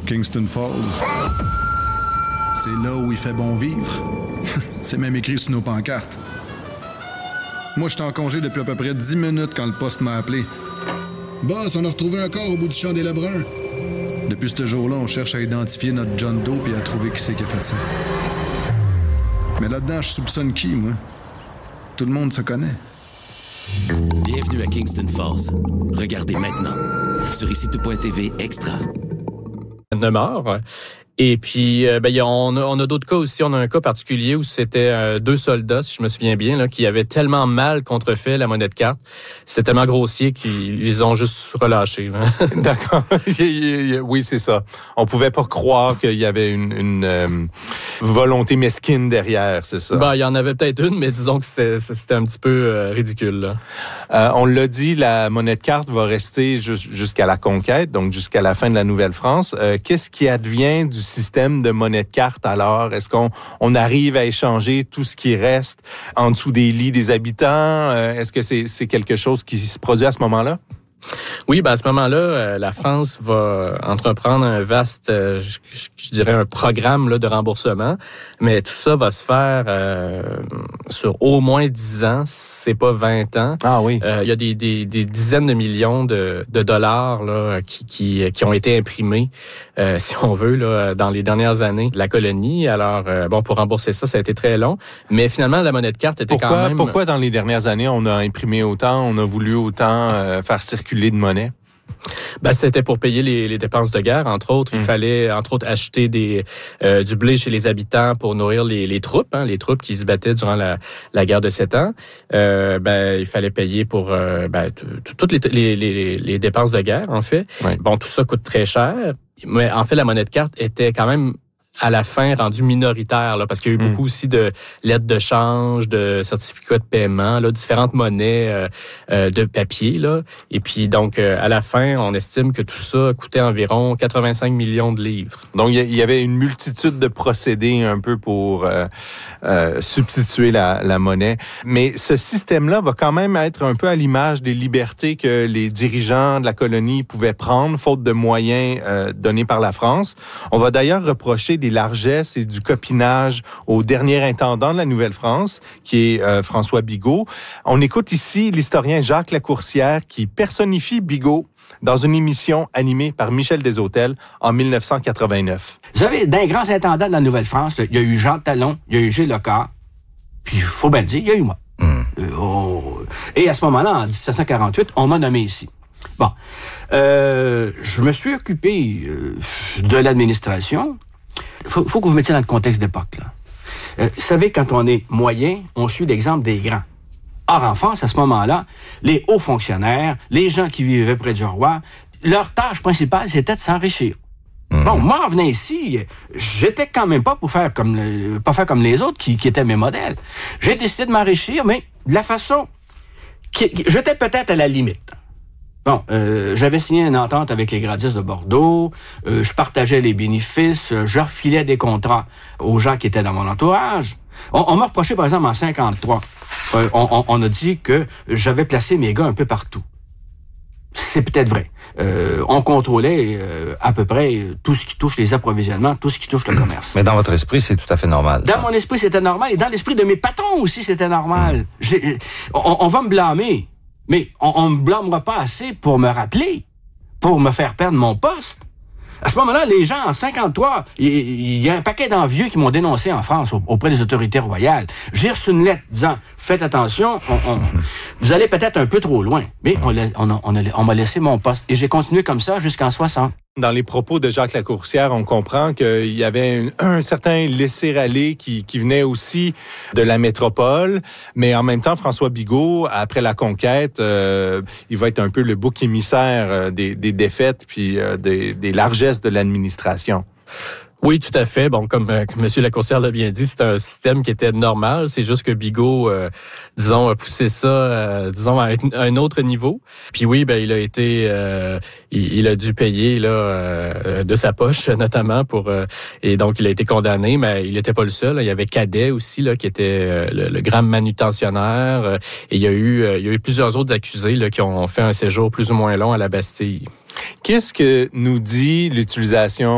Kingston Falls. C'est là où il fait bon vivre. C'est même écrit sur nos pancartes. Moi, j'étais en congé depuis à peu près 10 minutes quand le poste m'a appelé. Boss, on a retrouvé un corps au bout du champ des Lebrun. Depuis ce jour-là, on cherche à identifier notre John Doe et à trouver qui c'est qui a fait ça. Mais là-dedans, je soupçonne qui, moi? Tout le monde se connaît. Bienvenue à Kingston Falls. Regardez maintenant sur ICITO.TV Extra. De mort. Et puis, on a d'autres cas aussi. On a un cas particulier où c'était 2 soldats, si je me souviens bien, là, qui avaient tellement mal contrefait la monnaie de carte. C'était tellement grossier qu'ils les ont juste relâchés. D'accord. Oui, c'est ça. On pouvait pas croire qu'il y avait une volonté mesquine derrière, c'est ça? Il y en avait peut-être une, mais disons que c'était un petit peu ridicule. Là. On l'a dit, la monnaie de carte va rester jusqu'à la conquête, donc jusqu'à la fin de la Nouvelle-France. Qu'est-ce qui advient du système de monnaie de carte alors? Est-ce qu'on arrive à échanger tout ce qui reste en dessous des lits des habitants? Est-ce que c'est quelque chose qui se produit à ce moment-là? Oui, à ce moment-là, la France va entreprendre un vaste, je dirais un programme là, de remboursement, mais tout ça va se faire sur au moins 10 ans, c'est pas 20 ans. Ah oui. Il y a des dizaines de millions de dollars là, qui ont été imprimés, si on veut, là, dans les dernières années de la colonie. Alors, pour rembourser ça, ça a été très long, mais finalement, la monnaie de carte était quand même... Pourquoi dans les dernières années, on a imprimé autant, on a voulu autant faire circuler de monnaie? C'était pour payer les dépenses de guerre, entre autres. Il fallait, entre autres, acheter du blé chez les habitants pour nourrir les troupes, les troupes qui se battaient durant la guerre de 7 ans. Il fallait payer pour toutes les dépenses de guerre, en fait. Oui. Tout ça coûte très cher. Mais en fait, la monnaie de carte était quand même à la fin rendu minoritaire, là, parce qu'il y a eu beaucoup aussi de lettres de change, de certificats de paiement, là, différentes monnaies de papier, là. Et puis donc à la fin, on estime que tout ça coûtait environ 85 millions de livres. Donc il y avait une multitude de procédés un peu pour substituer la monnaie. Mais ce système-là va quand même être un peu à l'image des libertés que les dirigeants de la colonie pouvaient prendre, faute de moyens donnés par la France. On va d'ailleurs reprocher des largesses et du copinage au dernier intendant de la Nouvelle-France, qui est François Bigot. On écoute ici l'historien Jacques Lacourcière qui personnifie Bigot dans une émission animée par Michel Desautels en 1989. Vous savez, d'un grand intendant de la Nouvelle-France, il y a eu Jean Talon, il y a eu Gilles Lecard, puis il faut bien le dire, il y a eu moi. Et à ce moment-là, en 1748, on m'a nommé ici. Je me suis occupé de l'administration. Faut que vous mettiez dans le contexte d'époque, là. Vous savez, quand on est moyen, on suit l'exemple des grands. Or, en France, à ce moment-là, les hauts fonctionnaires, les gens qui vivaient près du roi, leur tâche principale, c'était de s'enrichir. Moi, en venant ici, j'étais quand même pas pour faire comme les autres qui étaient mes modèles. J'ai décidé de m'enrichir, mais de la façon j'étais peut-être à la limite. J'avais signé une entente avec les gradistes de Bordeaux, je partageais les bénéfices, je refilais des contrats aux gens qui étaient dans mon entourage. On m'a reproché, par exemple, en 53, on a dit que j'avais placé mes gars un peu partout. C'est peut-être vrai. On contrôlait à peu près tout ce qui touche les approvisionnements, tout ce qui touche le commerce. Mais dans votre esprit, c'est tout à fait normal. Dans mon esprit, c'était normal, et dans l'esprit de mes patrons aussi, c'était normal. On va me blâmer. Mais on me blâmera pas assez pour me rappeler, pour me faire perdre mon poste. À ce moment-là, les gens, en 53, il y a un paquet d'envieux qui m'ont dénoncé en France auprès des autorités royales. J'ai reçu une lettre disant, faites attention, vous allez peut-être un peu trop loin. Mais on m'a laissé mon poste. Et j'ai continué comme ça jusqu'en 60. Dans les propos de Jacques Lacourcière, on comprend qu'il y avait un certain laisser-aller qui venait aussi de la métropole, mais en même temps, François Bigot, après la conquête, il va être un peu le bouc émissaire des défaites puis des largesses de l'administration. Oui, tout à fait. Comme M. Lacourcière l'a bien dit, c'est un système qui était normal. C'est juste que Bigot, a poussé ça, à un autre niveau. Puis oui, il a été, il a dû payer là de sa poche, notamment et donc il a été condamné. Mais il n'était pas le seul. Il y avait Cadet aussi là qui était le grand manutentionnaire. Et il y a eu plusieurs autres accusés là qui ont fait un séjour plus ou moins long à la Bastille. Qu'est-ce que nous dit l'utilisation